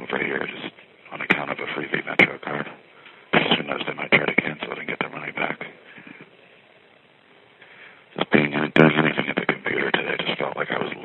over here just on account of a Freevee Metro card. Just who knows, they might try to cancel it and get their money back. Just doing anything at the computer today just felt like I was